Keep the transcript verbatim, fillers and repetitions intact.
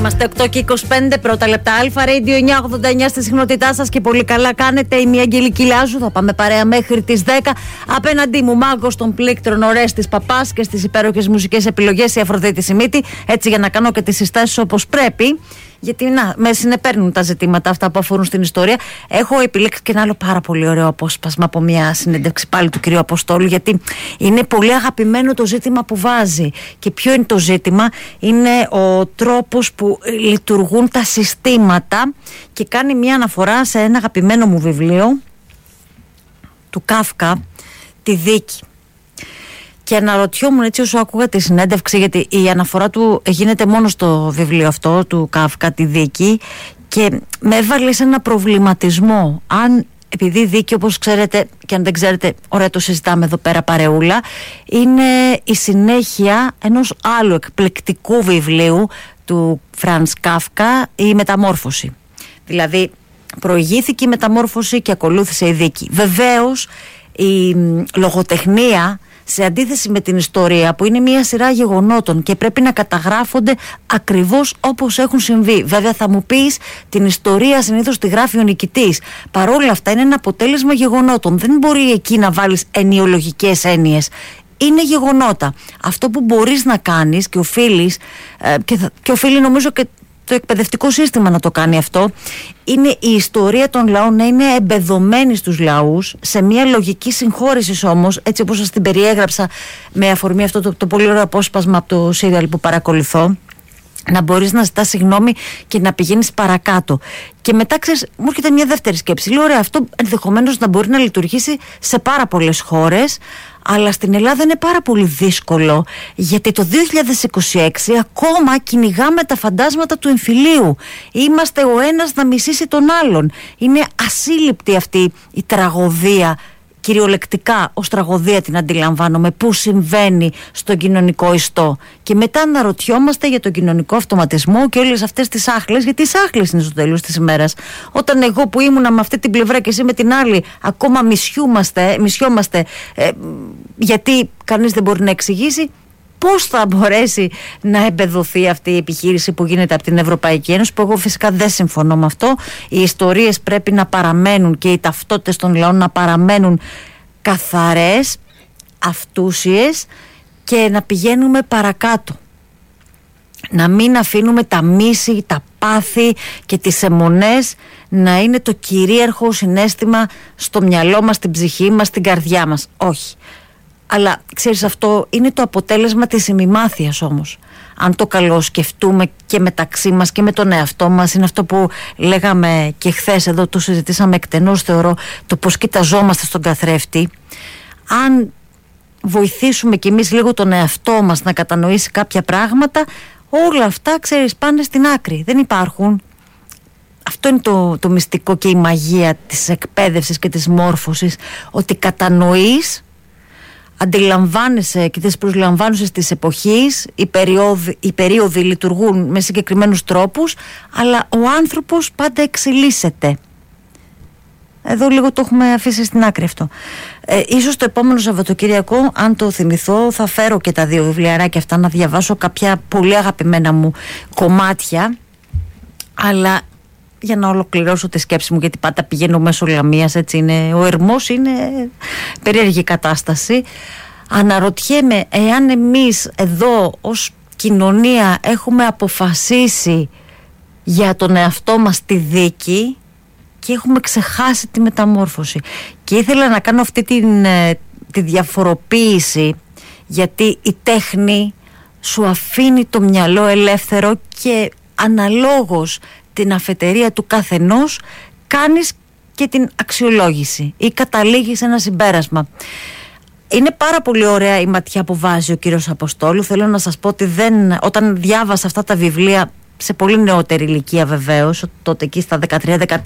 Είμαστε οκτώ και είκοσι πέντε πρώτα λεπτά. Αλφα Radio εννιακόσια ογδόντα εννιά στη συχνότητά σας και πολύ καλά κάνετε. Είμαι η Αγγελική Λάζου. Θα πάμε παρέα μέχρι τις δέκα. Απέναντί μου, μάγκος των πλήκτρων, Ορέστης Παπάς, και στις υπέροχες μουσικές επιλογές η Αφροδίτη Σιμίτη. Έτσι, για να κάνω και τις συστάσεις όπως πρέπει. Γιατί να, με συνεπέρνουν τα ζητήματα αυτά που αφορούν στην ιστορία. Έχω επιλέξει και ένα άλλο πάρα πολύ ωραίο απόσπασμα από μια συνέντευξη πάλι του κυρίου Αποστόλου, γιατί είναι πολύ αγαπημένο το ζήτημα που βάζει. Και ποιο είναι το ζήτημα? Είναι ο τρόπος που λειτουργούν τα συστήματα, και κάνει μια αναφορά σε ένα αγαπημένο μου βιβλίο του Κάφκα, «Τη Δίκη». Και αναρωτιόμουν έτσι όσο άκουγα τη συνέντευξη, γιατί η αναφορά του γίνεται μόνο στο βιβλίο αυτό του Κάφκα, «Τη Δίκη», και με έβαλε σε ένα προβληματισμό. Αν, επειδή η Δίκη, όπως ξέρετε, και αν δεν ξέρετε, ωραία, το συζητάμε εδώ πέρα παρεούλα, είναι η συνέχεια ενός άλλου εκπληκτικού βιβλίου του Φρανς Κάφκα, η Μεταμόρφωση. Δηλαδή προηγήθηκε η Μεταμόρφωση και ακολούθησε η Δίκη. Βεβαίως η λογοτεχνία, σε αντίθεση με την ιστορία, που είναι μια σειρά γεγονότων και πρέπει να καταγράφονται ακριβώς όπως έχουν συμβεί. Βέβαια θα μου πεις, την ιστορία συνήθως τη γράφει ο νικητής. Παρόλα αυτά είναι ένα αποτέλεσμα γεγονότων. Δεν μπορεί εκεί να βάλεις ενιολογικές έννοιες. Είναι γεγονότα. Αυτό που μπορείς να κάνεις και οφείλεις, ε, και, και οφείλει νομίζω και το εκπαιδευτικό σύστημα να το κάνει αυτό, είναι η ιστορία των λαών να είναι εμπεδωμένη στους λαούς, σε μια λογική συγχώρησης όμως, έτσι όπως σας την περιέγραψα με αφορμή αυτό το, το πολύ ωραίο απόσπασμα από το σύριαλ που παρακολουθώ, να μπορείς να ζητάς συγγνώμη και να πηγαίνεις παρακάτω. Και μετά, ξέρεις, μου έρχεται μια δεύτερη σκέψη. Λέω, ωραία, αυτό ενδεχομένως να μπορεί να λειτουργήσει σε πάρα πολλές χώρες, αλλά στην Ελλάδα είναι πάρα πολύ δύσκολο, γιατί το δύο χιλιάδες είκοσι έξι ακόμα κυνηγάμε τα φαντάσματα του εμφυλίου. Είμαστε ο ένας να μισήσει τον άλλον. Είναι ασύλληπτη αυτή η τραγωδία. Κυριολεκτικά ως τραγωδία την αντιλαμβάνομαι, που συμβαίνει στον κοινωνικό ιστό. Και μετά αναρωτιόμαστε για τον κοινωνικό αυτοματισμό και όλες αυτές τις άχλες, γιατί οι άχλες είναι στο τέλος της ημέρας. Όταν εγώ που ήμουνα με αυτή την πλευρά και εσύ με την άλλη, ακόμα μισιούμαστε, μισιόμαστε, ε, γιατί κανείς δεν μπορεί να εξηγήσει πώς θα μπορέσει να εμπεδοθεί αυτή η επιχείρηση που γίνεται από την Ευρωπαϊκή Ένωση, που εγώ φυσικά δεν συμφωνώ με αυτό. Οι ιστορίες πρέπει να παραμένουν και οι ταυτότητες των λαών να παραμένουν καθαρές, αυτούσιες, και να πηγαίνουμε παρακάτω. Να μην αφήνουμε τα μίση, τα πάθη και τις αιμονές να είναι το κυρίαρχο συναίσθημα στο μυαλό μας, στην ψυχή μας, στην καρδιά μας. Όχι. Αλλά ξέρεις, αυτό είναι το αποτέλεσμα της ημιμάθειας όμως. Αν το καλό σκεφτούμε και μεταξύ μας και με τον εαυτό μας, είναι αυτό που λέγαμε και χθες εδώ, το συζητήσαμε εκτενώς, θεωρώ, το πώς κοιταζόμαστε στον καθρέφτη. Αν βοηθήσουμε κι εμείς λίγο τον εαυτό μας να κατανοήσει κάποια πράγματα, όλα αυτά, ξέρεις, πάνε στην άκρη. Δεν υπάρχουν. Αυτό είναι το, το μυστικό και η μαγεία της εκπαίδευσης και της μόρφωσης, ότι κατανοείς, αντιλαμβάνεσαι και τις προσλαμβάνωσες της εποχής, οι περίοδοι, οι περίοδοι λειτουργούν με συγκεκριμένους τρόπους, αλλά ο άνθρωπος πάντα εξελίσσεται. Εδώ λίγο το έχουμε αφήσει στην άκρη αυτό. Ε, ίσως το επόμενο Σαββατοκύριακο, αν το θυμηθώ, θα φέρω και τα δύο βιβλιαράκια αυτά να διαβάσω κάποια πολύ αγαπημένα μου κομμάτια, αλλά για να ολοκληρώσω τη σκέψη μου, γιατί πάντα πηγαίνω μέσω λαμίας, έτσι είναι, ο ερμός είναι περίεργη κατάσταση. Αναρωτιέμαι εάν εμείς εδώ ως κοινωνία έχουμε αποφασίσει για τον εαυτό μας τη δίκη και έχουμε ξεχάσει τη μεταμόρφωση. Και ήθελα να κάνω αυτή την, τη διαφοροποίηση, γιατί η τέχνη σου αφήνει το μυαλό ελεύθερο και αναλόγως την αφετηρία του καθενός κάνεις και την αξιολόγηση ή καταλήγεις σε ένα συμπέρασμα. Είναι πάρα πολύ ωραία η ματιά που βάζει ο κύριος Αποστόλου. Θέλω να σας πω ότι δεν, όταν διάβασα αυτά τα βιβλία σε πολύ νεότερη ηλικία, βεβαίως, τότε εκεί στα δεκατρία δεκατέσσερα,